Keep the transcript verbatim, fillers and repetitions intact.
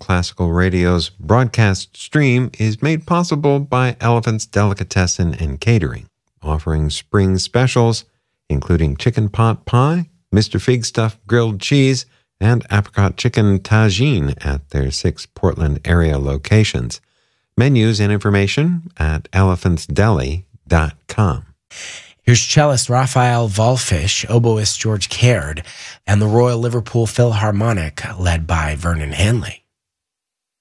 Classical Radio's broadcast stream is made possible by Elephant's Delicatessen and Catering, offering spring specials, including chicken pot pie, Mister Fig Stuff grilled cheese, and apricot chicken tagine at their six Portland area locations. Menus and information at elephants deli dot com. Here's cellist Raphael Volfish, oboist George Caird, and the Royal Liverpool Philharmonic led by Vernon Hanley.